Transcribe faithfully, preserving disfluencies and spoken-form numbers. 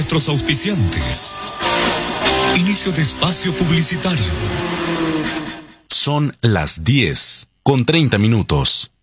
nuestros auspiciantes. Inicio de espacio publicitario. Son las diez con treinta minutos.